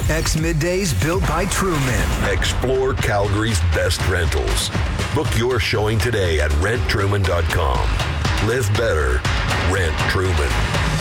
X Middays built by Truman. Explore Calgary's best rentals. Book your showing today at renttruman.com. Live better. Rent Truman.